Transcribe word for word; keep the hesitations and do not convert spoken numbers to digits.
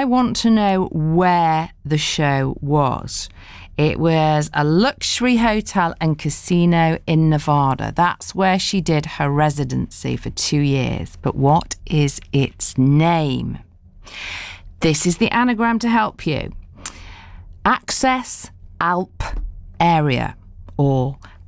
I want to know where the show was. It was a luxury hotel and casino in Nevada. That's where she did her residency for two years. But what is its name? This is the anagram to help you. Access Alp Area, or